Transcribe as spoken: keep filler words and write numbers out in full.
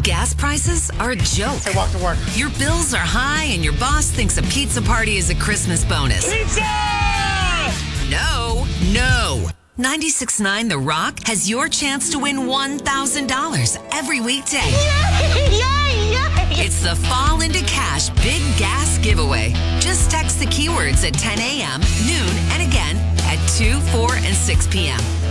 gas prices are a joke. I walk to work. Your bills are high and your boss thinks a pizza party is a Christmas bonus. Pizza! No, no. ninety-six point nine The Rock has your chance to win one thousand dollars every weekday. Yay! Yay! Yay! It's the Fall into Cash Big Gas Giveaway. Just text the keywords at ten a.m., noon, and again at two, four, and six p.m.